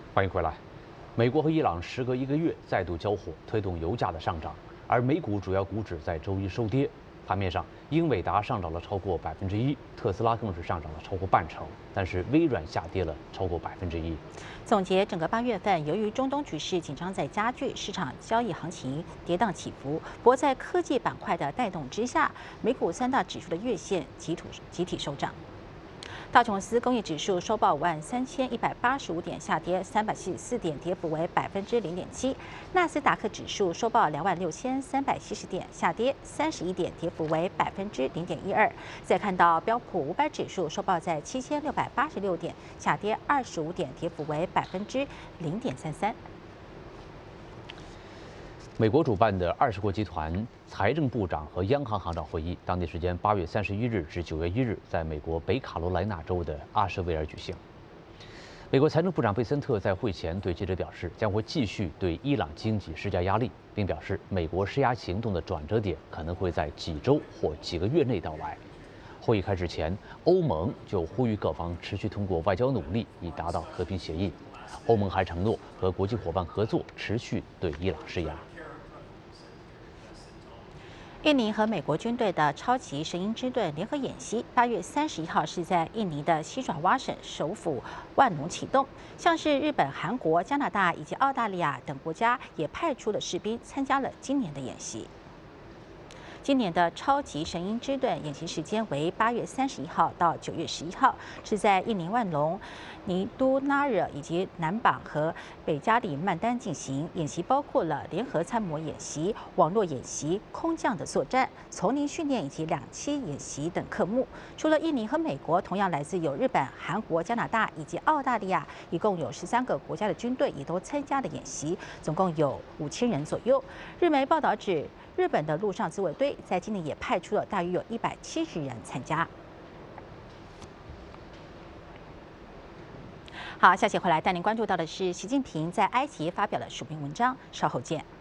欢迎回来。美国和伊朗时隔1个月再度交火，推动油价的上涨，而美股主要股指在周一收跌。盘面上，英伟达上涨了超过1%，特斯拉更是上涨了超过半成，但是微软下跌了超过1%。 总结整个8月份，由于中东局势紧张在加剧，市场交易行情跌宕起伏。不过在科技板块的带动之下，美股3大指数的月线集体收涨。道琼斯工业指数收报53185点，下跌374点，跌幅为0.7%。纳斯达克指数收报26370点，下跌31点，跌幅为0.12%。再看到标普500指数收报在7686点，下跌25点，跌幅为0.33%。 美国主办的20国集团财政部长和央行行长会议，当地时间8月31日至9月1日，在美国北卡罗来纳州的阿什维尔举行。美国财政部长贝森特在会前对记者表示，将会继续对伊朗经济施加压力，并表示美国施压行动的转折点可能会在几周或几个月内到来。会议开始前，欧盟就呼吁各方持续通过外交努力以达到和平协议。欧盟还承诺和国际伙伴合作，持续对伊朗施压。 印尼和美国军队的超级神鹰之盾联合演习，8月31号是在印尼的西爪哇省首府万隆启动。像是日本、韩国、加拿大以及澳大利亚等国家也派出了士兵参加了今年的演习。今年的超级神鹰之盾演习时间为8月31号到9月11号，是在印尼万隆、尼都纳热以及南榜和北加里曼丹进行。演习包括了联合参谋演习、网络演习、空降的作战、丛林训练以及2栖演习等科目。除了印尼和美国，同样来自有日本、韩国、加拿大以及澳大利亚，一共有13个国家的军队也都参加了演习，总共有5000人左右。日媒报道指，日本的陆上自卫队在今年也派出了大约有170人参加。好，下期回来带您关注到的是习近平在埃及发表了署名文章，稍后见。